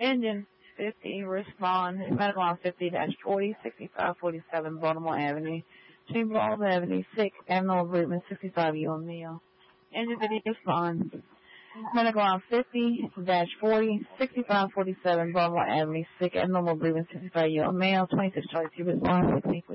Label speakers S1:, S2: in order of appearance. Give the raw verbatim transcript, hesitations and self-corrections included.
S1: Engine fifty, respond. Medical on fifty dash forty, sixty-five forty-seven Baltimore Avenue. Chamber Falls Avenue, sick, abnormal bereavement, sixty-five year old male. Engine fifty, respond. Medical on fifty dash forty, sixty-five forty-seven Baltimore Avenue, sick, abnormal bereavement, sixty-five year old male, twenty-six Charlie Two, respond.